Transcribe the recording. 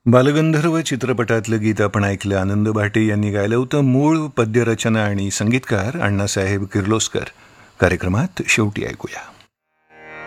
बालगंधर्व चित्रपटातलं गीत आपण ऐकलं. आनंद भाटे यांनी गायलं होतं. मूळ पद्यरचना आणि संगीतकार अण्णासाहेब किर्लोस्कर. कार्यक्रमात शेवटी ऐकूया.